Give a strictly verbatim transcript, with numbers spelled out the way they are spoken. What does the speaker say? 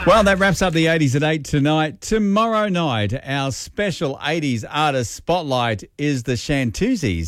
Well, that wraps up the eighties at eight tonight. Tomorrow night, our special eighties artist spotlight is the Shantuzis.